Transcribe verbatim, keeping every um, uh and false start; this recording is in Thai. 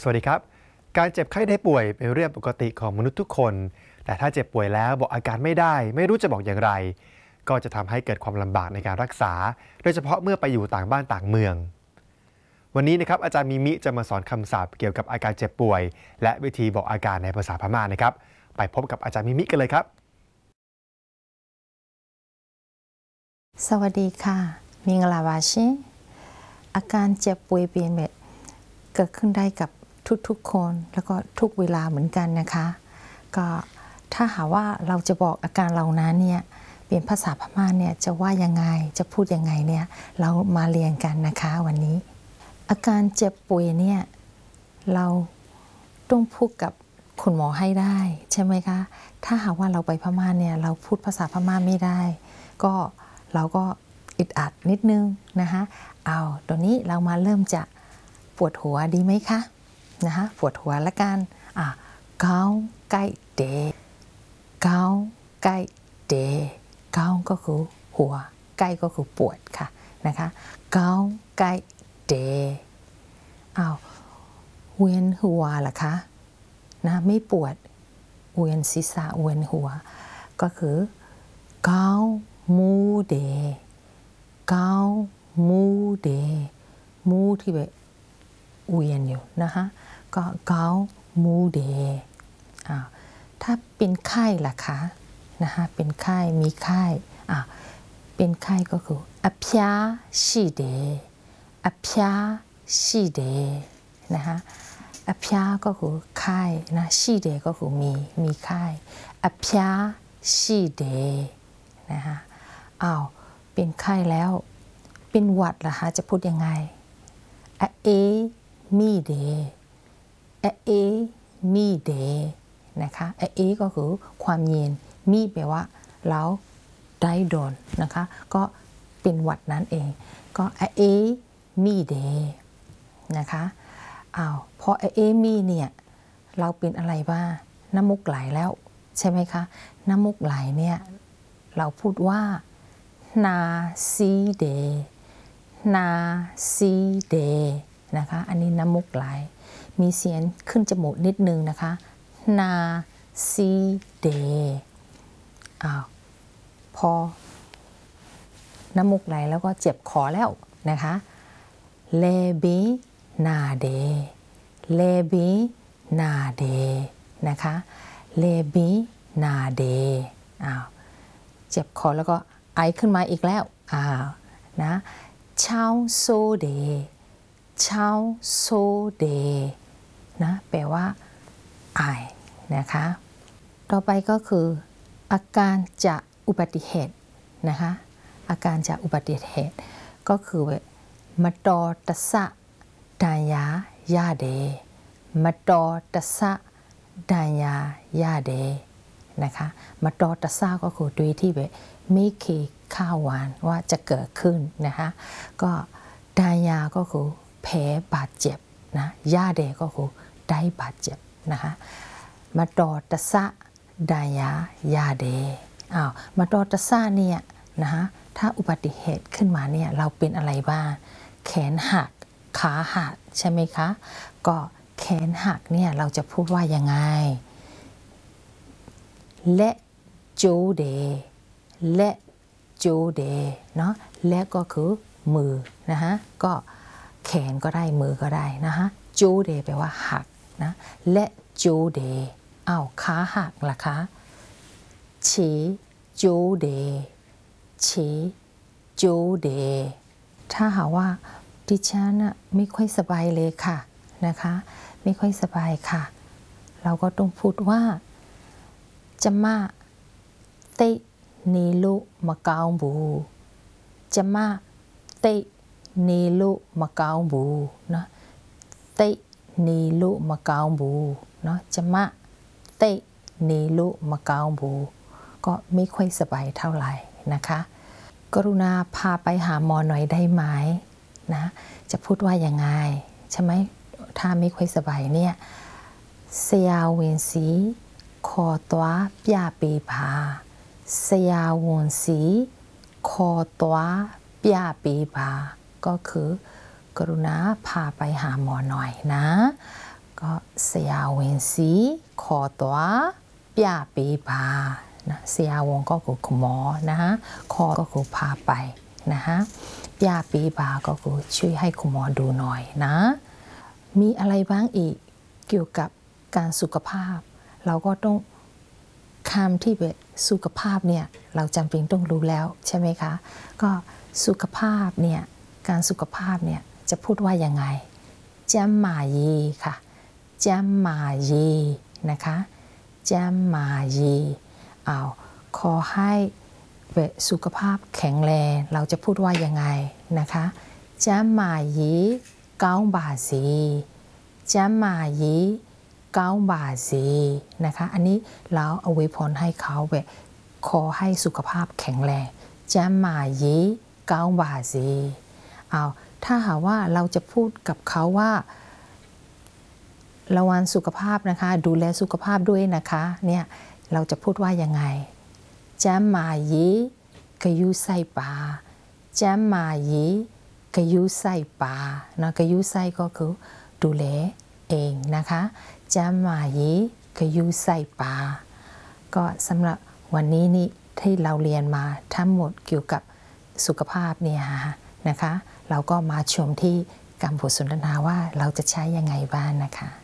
สวัสดีครับการเจ็บไข้ได้ป่วยเป็นเรื่องปกติของมนุษย์ทุกคนแต่ถ้าเจ็บป่วยแล้วบอกอาการไม่ได้ไม่รู้จะบอกอย่างไรก็จะทำให้เกิดความลำบากในการรักษาโดยเฉพาะเมื่อไปอยู่ต่างบ้านต่างเมืองวันนี้นะครับอาจารย์มิมิจะมาสอนคำศัพท์เกี่ยวกับอาการเจ็บป่วยและวิธีบอกอาการในภาษาพม่านะครับไปพบกับอาจารย์มิมิกันเลยครับสวัสดีค่ะมิงลาวาชิอาการเจ็บป่วยเป็นแบบเกิดขึ้นได้กับทุกๆคนแล้วก็ทุกเวลาเหมือนกันนะคะก็ถ้าหาว่าเราจะบอกอาการเรานั้นเนี่ยเป็นภาษาพม่าเนี่ยจะว่ายังไงจะพูดยังไงเนี่ยเรามาเรียนกันนะคะวันนี้อาการเจ็บป่วยเนี่ยเราต้องพูดกับคุณหมอให้ได้ใช่ไหมคะถ้าหากว่าเราไปพม่าเนี่ยเราพูดภาษาพม่าไม่ได้ก็เราก็อึดอัดนิดนึงนะคะเอาตอนนี้เรามาเริ่มจะปวดหัวดีไหมคะนะคะปวดหัวละกันอ่ะเกาใกล้เดเกาใกล้เดเกาก็คือหัวใกล้ก็คือปวดค่ะนะคะเกาใกล้เดอ้าวเวียนหัวล่ะคะนะไม่ปวดเวียนศีรษะเวียนหัวก็คือเกามูเดเกามูเดมูที่แบบเวียนอยู่นะคะก็เกามูเดอ้าวถ้าเป็นไข้ล่ะคะนะคะเป็นไข้มีไข้อ่าเป็นไข้ก็คืออพยาชีเดอพยาชีเดนะคะอพยาก็คือไข้นะชีเดก็คือมีมีไข้อพยาชีเดนะคะอ้าวเป็นไข้แล้วเป็นหวัดล่ะคะจะพูดยังไงอะเอมีเดอะเอมีเดนะคะอะเอก็คือความเย็นมีแปลว่าเราได้โดนนะคะก็เป็นหวัดนั่นเองก็อะเอมีเดนะคะอ้าวพออะเอมีเนี่ยเราเป็นอะไรบ้างน้ำมูกไหลแล้วใช่ไหมคะน้ำมูกไหลเนี่ยเราพูดว่านาซีเดนาซีเดนะคะอันนี้น้ำมูกไหลมีเสียงขึ้นจมูกนิดนึงนะคะนาซีเดอ้าวพอน้ำมูกไหลแล้วก็เจ็บคอแล้วนะคะเลบีนาเดเลบีนาเดนะคะเลบีนาเดอ้าวเจ็บคอแล้วก็ไอขึ้นมาอีกแล้วอ้าวนะเช้าโซเดเช้าโซเดนะแปลว่าไอนะคะต่อไปก็คืออาการจากอุบัติเหตุนะคะอาการจากอุบัติเหตุก็คือมาตอตสะดายายาเดมาตอตสะดายายาเดนะคะมาตอตสะก็คือโดยที่แบบไม่เคยคาดหวังว่าจะเกิดขึ้นนะคะก็ดายาก็คือแผลบาดเจ็บนะยาเดก็คือได้บาดเจ็บนะคะมาตอตสะดายายาเดอ้าวมาตอตสะเนี่ยนะคะถ้าอุบัติเหตุขึ้นมาเนี่ยเราเป็นอะไรบ้างแขนหักขาหักใช่ไหมคะก็แขนหักเนี่ยเราจะพูดว่ายังไงและโจเดและโจเดเนาะและก็คือมือนะคะก็แขนก็ได้มือก็ได้นะคะโจเดแปลว่าหักนะและโจเดอ้าวขาหักล่ะคะเชโจเดเชโจเดถ้าหาว่าดิฉันน่ะไม่ค่อยสบายเลยค่ะนะคะไม่ค่อยสบายค่ะเราก็ต้องพูดว่าจะมาเตนีลุมะกาวบูจะมาเตนีลุมะกาวบูเนาะเตนีลุมะกาวบูเนาะจะมาเตนีลุมะกาวบูก็ไม่ค่อยสบายเท่าไหร่นะคะกรุณาพาไปหาหมอหน่อยได้ไหมนะจะพูดว่ายังไงใช่ไหมถ้าไม่ค่อยสบายเนี่ยเสียเวนสีคอตัวปยาปีพาเสียวนสีคอตัวปยาปีพาก็คือกรุณาพาไปหาหมอหน่อยนะก็เสียเวนสีขอตัวเปียปีพานะเสียวงก็คือคุณหมอนะฮะคอก็คือพาไปนะฮะเปียปีพาก็คือช่วยให้คุณหมอดูหน่อยนะมีอะไรบ้างอีกเกี่ยวกับการสุขภาพเราก็ต้องคำที่เป็นสุขภาพเนี่ยเราจำเป็นต้องรู้แล้วใช่ไหมคะก็สุขภาพเนี่ยการสุขภาพเนี่ยจะพูดว่ายังไงจำหมายีค่ะจำหมายีนะคะจำหมายีเอาขอให้เป็นสุขภาพแข็งแรงเราจะพูดว่ายังไงนะคะจำหมายีเก้าบาสีจำหมายีเก้าบาสีนะคะอันนี้เราเอาไว้พรให้เขาแบบขอให้สุขภาพแข็งแรงจำหมายีเก้าบาสีเอาถ้าหากว่าเราจะพูดกับเขาว่าระวังสุขภาพนะคะดูแลสุขภาพด้วยนะคะเนี่ยเราจะพูดว่ายังไงจำหมายีกะยุใส่ปาจำหมายีกะยุใส่ปานะกะยุใส่ก็คือดูแลเองนะคะจำหมายีกะยุใส่ปาก็สำหรับวันนี้นี่ที่เราเรียนมาทั้งหมดเกี่ยวกับสุขภาพเนี่ยนะคะเราก็มาชมที่การบทสนทนาว่าเราจะใช้ยังไงบ้างนะคะ